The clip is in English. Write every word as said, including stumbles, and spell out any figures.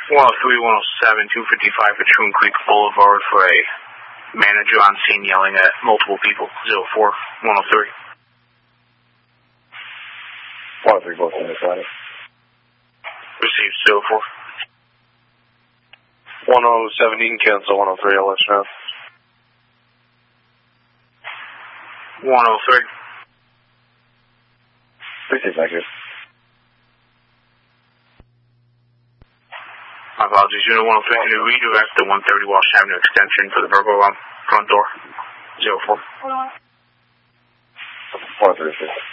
one oh three, one oh seven, two fifty-five Patroon Creek Boulevard for a manager on scene yelling at multiple people. zero four, one oh three. one oh three, both in the Atlantic. Received zero four. one oh seven, you can cancel one oh three, I'll let you know. one oh three. Received, thank you. My apologies, Unit one oh three, can you redirect the one thirty Walsh Avenue extension for the Virgo alarm front door? zero four. one oh three,